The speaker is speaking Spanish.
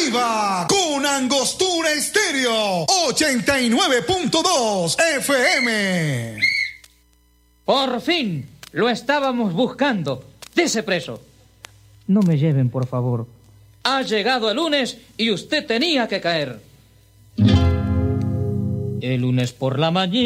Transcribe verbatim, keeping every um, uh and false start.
arriba con Angostura Estéreo ochenta y nueve punto dos F M. Por fin, lo estábamos buscando. Dese preso. No me lleven, por favor. Ha llegado el lunes y usted tenía que caer. El lunes por la mañana.